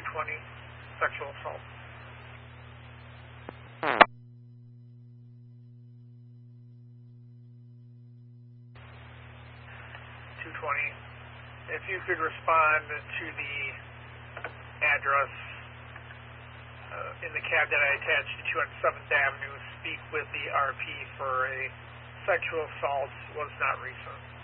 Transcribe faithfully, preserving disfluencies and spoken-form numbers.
twenty, sexual assault. two twenty, if you could respond to the address uh, in the cab that I attached to on seventh Avenue, speak with the R P for a sexual assault was not recent.